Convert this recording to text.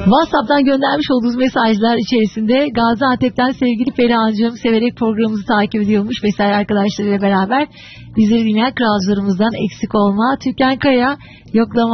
WhatsApp'tan göndermiş olduğunuz mesajlar içerisinde Gaziantep'ten sevgili Perihan'cığım severek programımızı takip ediyormuş vesaire arkadaşlarıyla beraber bizleri dinleyen kralcılarımızdan eksik olma. Türkan Kaya yoklama